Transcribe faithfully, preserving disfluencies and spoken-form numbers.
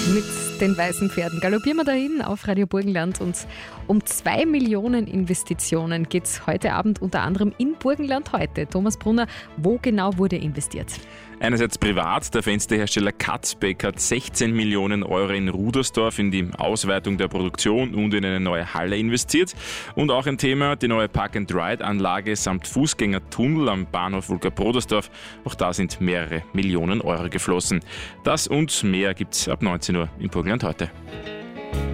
Mit den weißen Pferden galoppieren wir dahin auf Radio Burgenland und um zwei Millionen Investitionen geht es heute Abend unter anderem in Burgenland heute. Thomas Brunner, wo genau wurde investiert? Einerseits privat, der Fensterhersteller Katzbeck hat sechzehn Millionen Euro in Rudersdorf in die Ausweitung der Produktion und in eine neue Halle investiert. Und auch ein Thema, die neue Park-and-Ride-Anlage samt Fußgängertunnel am Bahnhof Vulka-Brodersdorf. Auch da sind mehrere Millionen Euro geflossen. Das und mehr gibt's ab neunzehn Uhr in Burgenland heute.